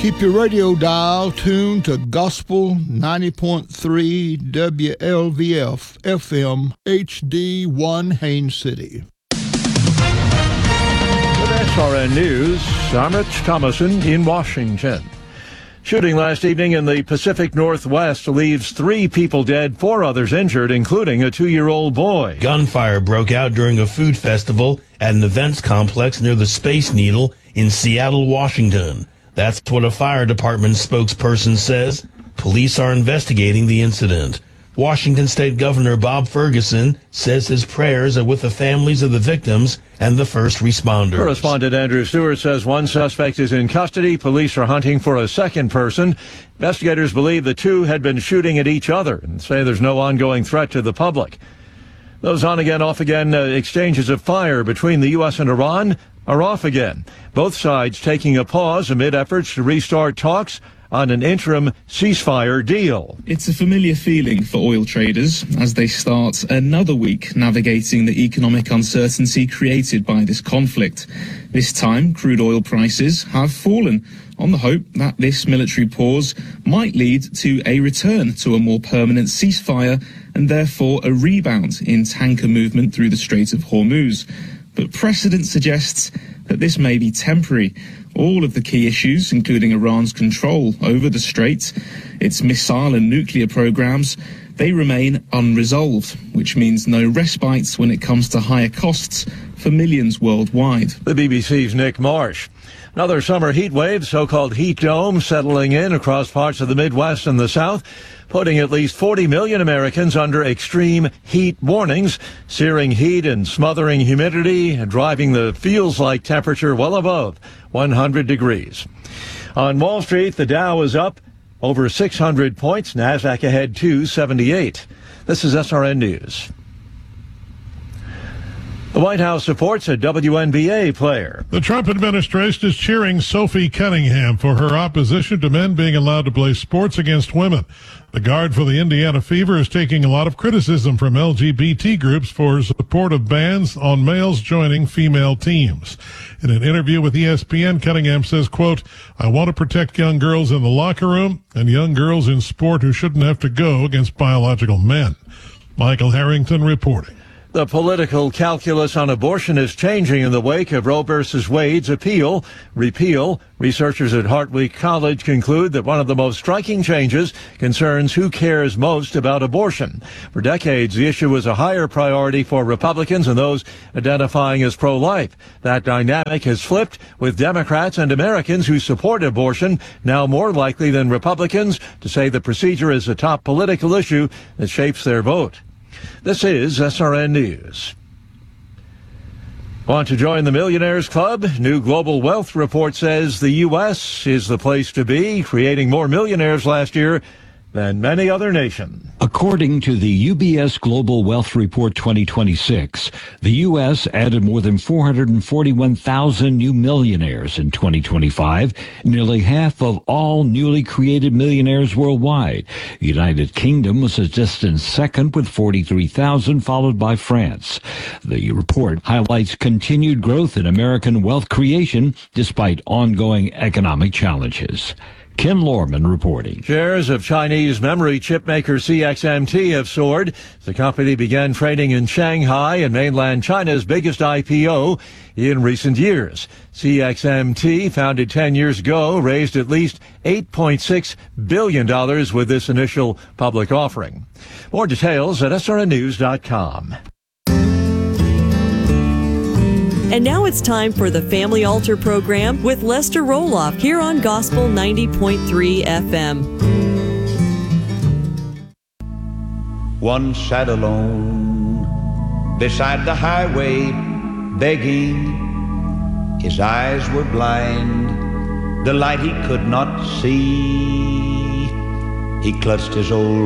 Keep your radio dial tuned to Gospel 90.3 WLVF FM HD1 Haines City. With SRN News, I'm Rich Thomason in Washington. Shooting last evening in the Pacific Northwest leaves 3 people dead, 4 others injured, including a 2-year-old boy. Gunfire broke out during a food festival at an events complex near the Space Needle in Seattle, Washington. That's what a fire department spokesperson says. Police are investigating the incident. Washington State Governor Bob Ferguson says his prayers are with the families of the victims and the first responders. Correspondent Andrew Stewart says one suspect is in custody. Police are hunting for a second person. Investigators believe the 2 had been shooting at each other and say there's no ongoing threat to the public. Those on-again, off-again exchanges of fire between the U.S. and Iran are off again. Both sides taking a pause amid efforts to restart talks on an interim ceasefire deal. It's a familiar feeling for oil traders as they start another week navigating the economic uncertainty created by this conflict. This time, crude oil prices have fallen on the hope that this military pause might lead to a return to a more permanent ceasefire and therefore a rebound in tanker movement through the Strait of Hormuz. But precedent suggests that this may be temporary. All of the key issues, including Iran's control over the strait, its missile and nuclear programs, they remain unresolved, which means no respite when it comes to higher costs for millions worldwide. The BBC's Nick Marsh. Another summer heat wave, so-called heat dome, settling in across parts of the Midwest and the South, putting at least 40 million Americans under extreme heat warnings, searing heat and smothering humidity, driving the feels-like temperature well above 100 degrees. On Wall Street, the Dow is up over 600 points, NASDAQ ahead 278. This is SRN News. The White House supports a WNBA player. The Trump administration is cheering Sophie Cunningham for her opposition to men being allowed to play sports against women. The guard for the Indiana Fever is taking a lot of criticism from LGBT groups for support of bans on males joining female teams. In an interview with ESPN, Cunningham says, quote, "I want to protect young girls in the locker room and young girls in sport who shouldn't have to go against biological men." Michael Harrington reporting. The political calculus on abortion is changing in the wake of Roe v. Wade's repeal. Researchers at Hartwick College conclude that one of the most striking changes concerns who cares most about abortion. For decades, the issue was a higher priority for Republicans and those identifying as pro-life. That dynamic has flipped, with Democrats and Americans who support abortion now more likely than Republicans to say the procedure is a top political issue that shapes their vote. This is SRN News. Want to join the Millionaires Club? New Global Wealth report says the U.S. is the place to be, creating more millionaires last year than many other nations. According to the UBS Global Wealth Report 2026, the U.S. added more than 441,000 new millionaires in 2025, nearly half of all newly created millionaires worldwide. The United Kingdom was a distant second with 43,000, followed by France. The report highlights continued growth in American wealth creation despite ongoing economic challenges. Ken Lorman reporting. Shares of Chinese memory chip maker CXMT have soared. The company began trading in Shanghai and mainland China's biggest IPO in recent years. CXMT, founded 10 years ago, raised at least $8.6 billion with this initial public offering. More details at srnnews.com. And now it's time for the Family Altar program with Lester Roloff here on Gospel 90.3 FM. One sat alone beside the highway, begging. His eyes were blind, the light he could not see. He clutched his old